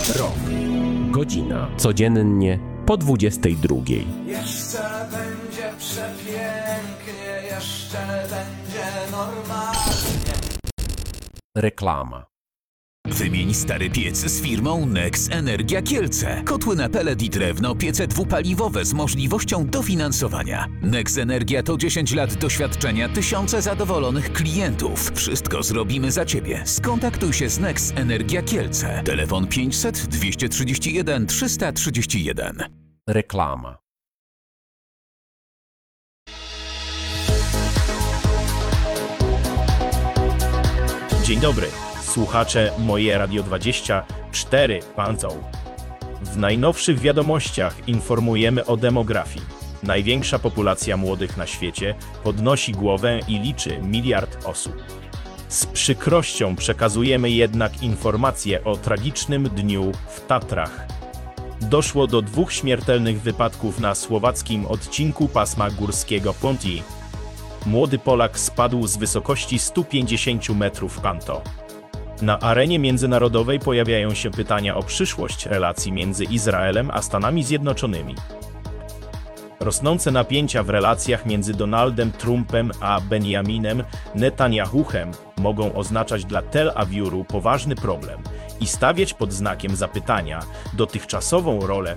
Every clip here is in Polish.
Rok. Godzina. Codziennie po 22. Jeszcze będzie przepięknie, jeszcze będzie normalnie. Reklama. Wymień stary piec z firmą Nex Energia Kielce. Kotły na pelet i drewno, piece dwupaliwowe z możliwością dofinansowania. Nex Energia to 10 lat doświadczenia, tysiące zadowolonych klientów. Wszystko zrobimy za Ciebie. Skontaktuj się z Nex Energia Kielce. Telefon 500 231 331. Reklama. Dzień dobry, słuchacze Moje Radio 24 Panzą. W najnowszych wiadomościach informujemy o demografii. Największa populacja młodych na świecie podnosi głowę i liczy 1 miliard osób. Z przykrością przekazujemy jednak informacje o tragicznym dniu w Tatrach. Doszło do 2 śmiertelnych wypadków na słowackim odcinku pasma górskiego Pontii. Młody Polak spadł z wysokości 150 metrów kanto. Na arenie międzynarodowej pojawiają się pytania o przyszłość relacji między Izraelem a Stanami Zjednoczonymi. Rosnące napięcia w relacjach między Donaldem Trumpem a Benjaminem Netanyahuhem mogą oznaczać dla Tel Awiwu poważny problem i stawiać pod znakiem zapytania dotychczasową rolę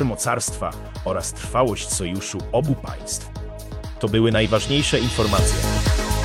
supermocarstwa oraz trwałość sojuszu obu państw. To były najważniejsze informacje.